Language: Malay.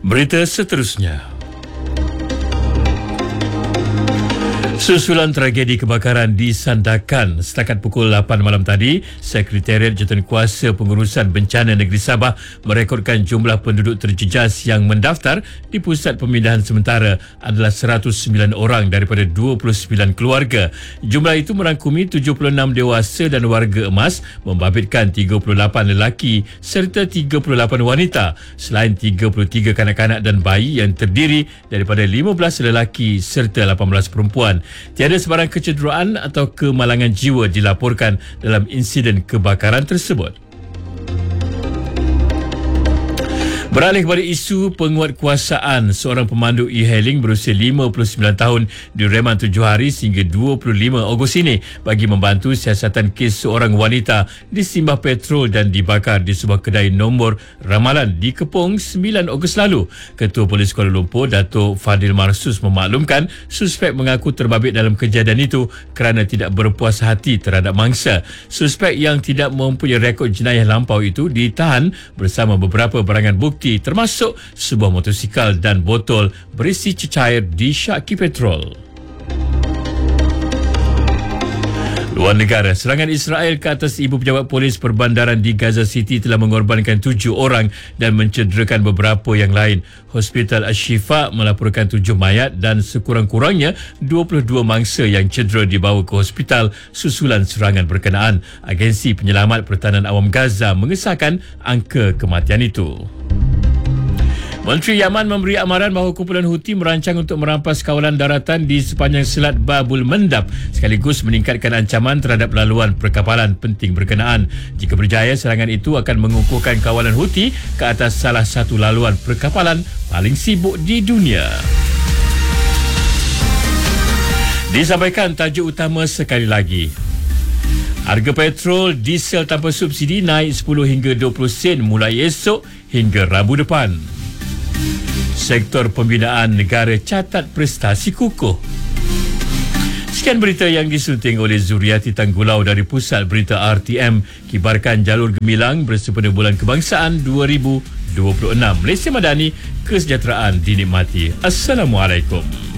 Berita seterusnya. Susulan tragedi kebakaran di Sandakan setakat pukul 8 malam tadi, Sekretariat Jawatankuasa Pengurusan Bencana Negeri Sabah merekodkan jumlah penduduk terjejas yang mendaftar di Pusat Pemindahan Sementara adalah 109 orang daripada 29 keluarga. Jumlah itu merangkumi 76 dewasa dan warga emas, membabitkan 38 lelaki serta 38 wanita, selain 33 kanak-kanak dan bayi yang terdiri daripada 15 lelaki serta 18 perempuan. Tiada sebarang kecederaan atau kemalangan jiwa dilaporkan dalam insiden kebakaran tersebut. Beralih kepada isu penguatkuasaan, seorang pemandu e-hailing berusia 59 tahun direman 7 hari sehingga 25 Ogos ini bagi membantu siasatan kes seorang wanita disimbah petrol dan dibakar di sebuah kedai nombor ramalan di Kepong 9 Ogos lalu. Ketua Polis Kuala Lumpur, Datuk Fadil Marsus memaklumkan suspek mengaku terbabit dalam kejadian itu kerana tidak berpuas hati terhadap mangsa. Suspek yang tidak mempunyai rekod jenayah lampau itu ditahan bersama beberapa barangan bukti termasuk sebuah motosikal dan botol berisi cecair di syaki petrol. Luar negara, serangan Israel ke atas ibu pejabat polis perbandaran di Gaza City telah mengorbankan 7 orang dan mencederakan beberapa yang lain. Hospital Al-Shifa melaporkan 7 mayat dan sekurang-kurangnya 22 mangsa yang cedera dibawa ke hospital susulan serangan berkenaan. Agensi Penyelamat Pertahanan Awam Gaza mengesahkan angka kematian itu. Menteri Yaman memberi amaran bahawa kumpulan Houthi merancang untuk merampas kawalan daratan di sepanjang Selat Babul Mandab sekaligus meningkatkan ancaman terhadap laluan perkapalan penting berkenaan. Jika berjaya, serangan itu akan mengukuhkan kawalan Houthi ke atas salah satu laluan perkapalan paling sibuk di dunia. Disampaikan tajuk utama sekali lagi. Harga petrol diesel tanpa subsidi naik 10 hingga 20 sen mulai esok hingga Rabu depan. Sektor pembinaan negara catat prestasi kukuh. Sekian berita yang disunting oleh Zuriati Tanggulau dari Pusat Berita RTM. Kibarkan jalur gemilang bersempena Bulan Kebangsaan 2026. Malaysia Madani, kesejahteraan dinikmati. Assalamualaikum.